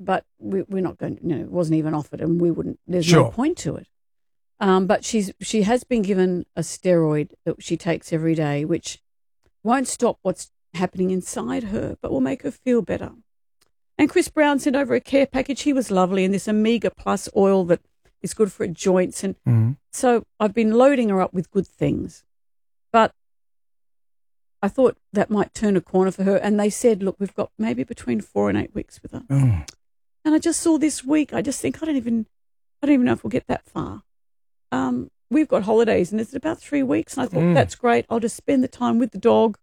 but we're not going to, it wasn't even offered and we wouldn't, there's Sure. no point to it. But she has been given a steroid that she takes every day, which won't stop what's happening inside her, but will make her feel better. And Chris Brown sent over a care package. He was lovely, and this Omega Plus oil that is good for her joints. And so I've been loading her up with good things. But I thought that might turn a corner for her. And they said, look, we've got maybe between 4 and 8 weeks with her. Mm. And I just saw this week, I just think, I don't even know if we'll get that far. We've got holidays and it's about 3 weeks. And I thought, that's great. I'll just spend the time with the dog,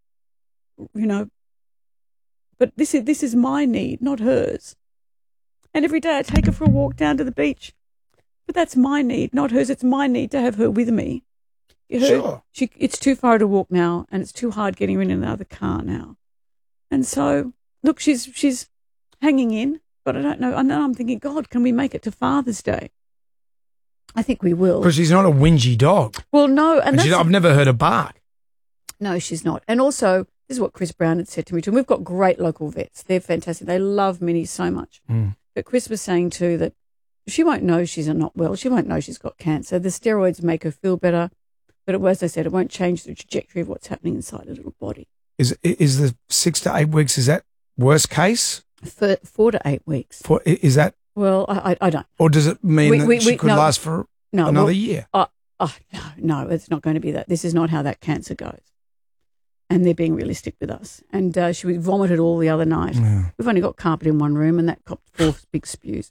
But this is my need, not hers. And every day I take her for a walk down to the beach. But that's my need, not hers. It's my need to have her with me. Sure. It's too far to walk now, and it's too hard getting her in another car now. And so, look, she's hanging in, but I don't know. And then I'm thinking, God, can we make it to Father's Day? I think we will. Because she's not a whingy dog. Well, no. And I've never heard her bark. No, she's not. And also, this is what Chris Brown had said to me too. We've got great local vets. They're fantastic. They love Minnie so much. But Chris was saying too that she won't know she's not well. She won't know she's got cancer. The steroids make her feel better. But as I said, it won't change the trajectory of what's happening inside her little body. Is the 6 to 8 weeks, is that worst case? 4 to 8 weeks. Is that? Well, I don't. Or does it mean that she could last for another year? No, it's not going to be that. This is not how that cancer goes. And they're being realistic with us. And she vomited all the other night. Yeah. We've only got carpet in one room and that copped 4 big spews.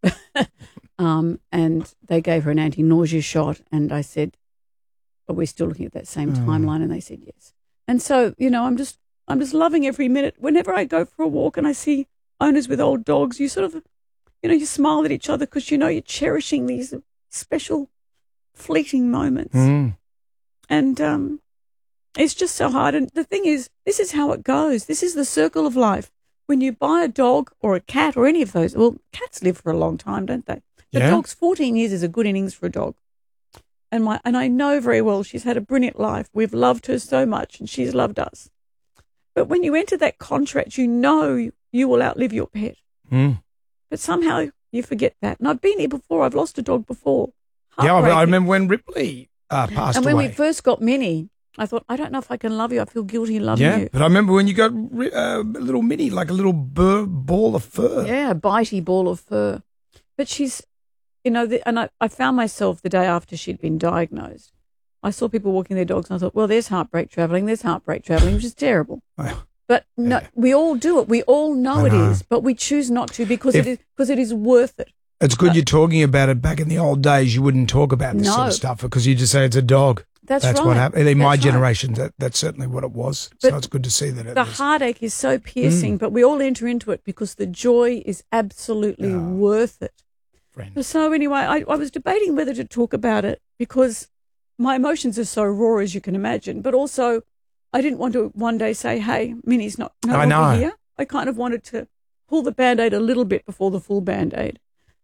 And they gave her an anti-nausea shot and I said, are we still looking at that same timeline? And they said yes. And so, I'm just loving every minute. Whenever I go for a walk and I see owners with old dogs, you sort of, you smile at each other because you're cherishing these special fleeting moments. And it's just so hard. And the thing is, this is how it goes. This is the circle of life. When you buy a dog or a cat or any of those, well, cats live for a long time, don't they? The dog's 14 years is a good innings for a dog. And I know very well she's had a brilliant life. We've loved her so much and she's loved us. But when you enter that contract, you will outlive your pet. But somehow you forget that. And I've been here before. I've lost a dog before. Yeah, I remember when Ripley passed away. And when we first got Minnie, I thought, I don't know if I can love you. I feel guilty loving you. Yeah, but I remember when you got little Minnie, like a little ball of fur. Yeah, a bitey ball of fur. But she's, and I found myself the day after she'd been diagnosed. I saw people walking their dogs and I thought, well, there's heartbreak travelling, which is terrible. But no, we all do it. We all know it is, but we choose not to because it is worth it. It's good you're talking about it. Back in the old days, you wouldn't talk about this sort of stuff because you just say it's a dog. That's right. What happened. In my generation, that's certainly what it was. So it's good to see that. The heartache is so piercing, but we all enter into it because the joy is absolutely worth it. Friend. So anyway, I was debating whether to talk about it because my emotions are so raw, as you can imagine, but also I didn't want to one day say, hey, Minnie's no longer here. I kind of wanted to pull the Band-Aid a little bit before the full Band-Aid.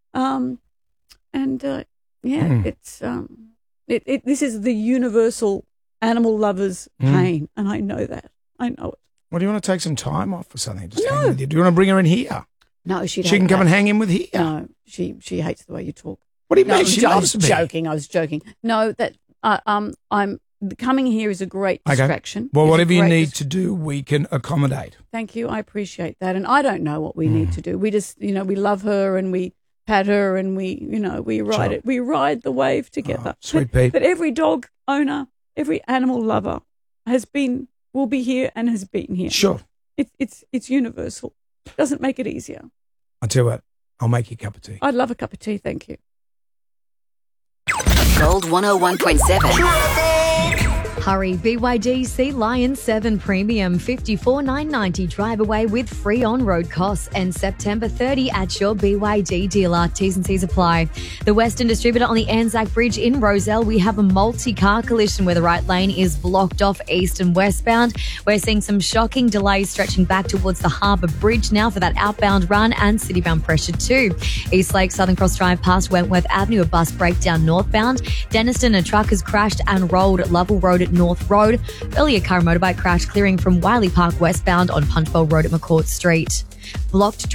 It's this is the universal animal lover's pain, and I know that. I know it. Well, do you want to take some time off or something? Just hang with you. Do you want to bring her in here? No, she can come and hang in with here. No, she hates the way you talk. What do you mean? She loves me. I was joking. No, that I'm coming here is a great distraction. Well, whatever you need to do, we can accommodate. Thank you. I appreciate that. And I don't know what we need to do. We just, we love her and we pat her and we ride it. We ride the wave together. Sweet Pete. But every dog owner, every animal lover will be here and has been here. Sure. It's universal. It doesn't make it easier. I'll tell you what, I'll make you a cup of tea. I'd love a cup of tea, thank you. Gold 101.7. Hurry, BYD Sea Lion 7 Premium, $54,990 drive away with free on-road costs and September 30 at your BYD dealer. T's and C's apply. The Western distributor on the Anzac Bridge in Rozelle, we have a multi-car collision where the right lane is blocked off east and westbound. We're seeing some shocking delays stretching back towards the Harbour Bridge now for that outbound run and citybound pressure too. Eastlake Southern Cross Drive past Wentworth Avenue, a bus breakdown northbound. Denniston, a truck has crashed and rolled at Lovell Road at North Road. Earlier, car and motorbike crash clearing from Wiley Park westbound on Punchbowl Road at McCourt Street. Blocked